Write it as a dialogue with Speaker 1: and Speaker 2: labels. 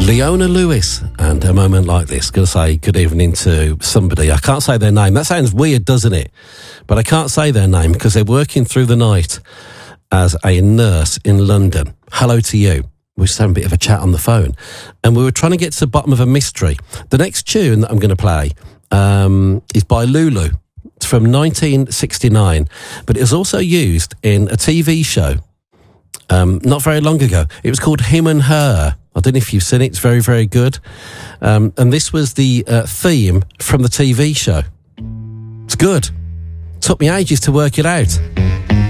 Speaker 1: Leona Lewis, and a moment like this. Going to say good evening to somebody. I can't say their name. That sounds weird, doesn't it? But I can't say their name because they're working through the night as a nurse in London. Hello to you. We just had a bit of a chat on the phone, and we were trying to get to the bottom of a mystery. The next tune that I'm going to play is by Lulu. It's from 1969, but it was also used in a TV show not very long ago. It was called Him and Her. I don't know if you've seen it. It's very, very good. And this was the theme from the TV show. It's good. Took me ages to work it out.